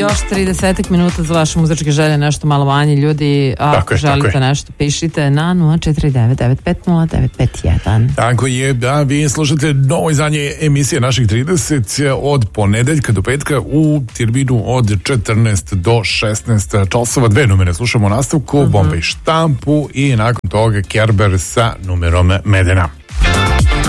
još 30 minuta za vaše muzičke želje, nešto malo manje ljudi. Ako želite nešto, pišite na 049950951. Tako je, da, vi slušate novo izdanje emisije naših 30 od ponedeljka do petka u terminu od 14 do 16 časova. Dve numere slušamo u nastavku, Bomba i štampu i nakon toga Kerber sa numerom Medena.